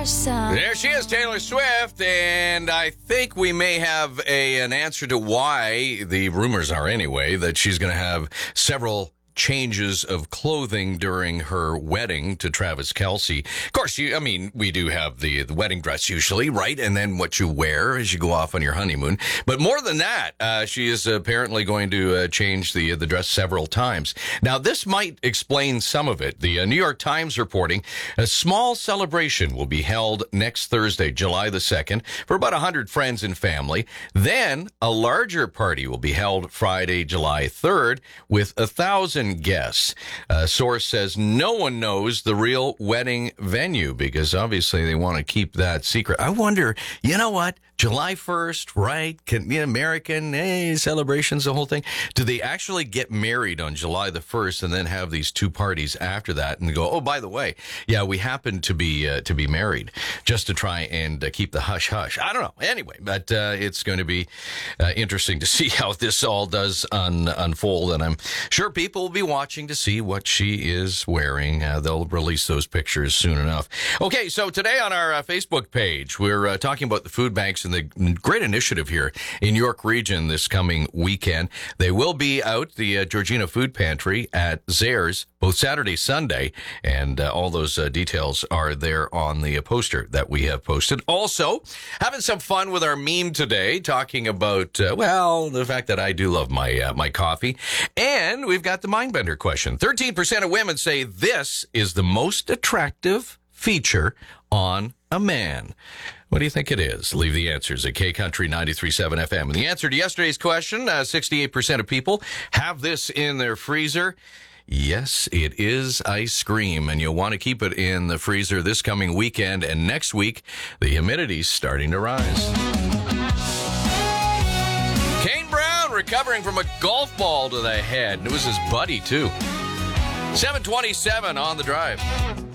some. There she is, Taylor Swift, and I think we may have an answer to why, the rumors are anyway, that she's going to have several changes of clothing during her wedding to Travis Kelce. Of course, we do have the wedding dress usually, right? And then what you wear as you go off on your honeymoon. But more than that, she is apparently going to change the dress several times. Now, this might explain some of it. The New York Times reporting a small celebration will be held next Thursday, July the 2nd, for about 100 friends and family. Then a larger party will be held Friday, July 3rd, with 1,000 guests. A source says no one knows the real wedding venue because obviously they want to keep that secret. I wonder, you know what? July 1st, right? American celebrations, the whole thing. Do they actually get married on July the 1st and then have these two parties after that and go, oh, by the way, yeah, we happen to be married, just to try and keep the hush hush? I don't know. Anyway, but it's going to be interesting to see how this all does unfold, and I'm sure people will be watching to see what she is wearing. They'll release those pictures soon enough. Okay, so today on our Facebook page, we're talking about the food banks and the great initiative here in York Region this coming weekend. They will be out, the Georgina Food Pantry at Zares, both Saturday, Sunday, and all those details are there on the poster that we have posted. Also, having some fun with our meme today, talking about, the fact that I do love my coffee. And we've got the Mindbender question. 13% of women say this is the most attractive feature on a man. What do you think it is? Leave the answers at K-Country 93.7 FM. And the answer to yesterday's question, 68% of people have this in their freezer. Yes, it is ice cream, and you'll want to keep it in the freezer this coming weekend. And next week, the humidity's starting to rise. Kane Brown recovering from a golf ball to the head. And it was his buddy, too. 7:27 on the drive.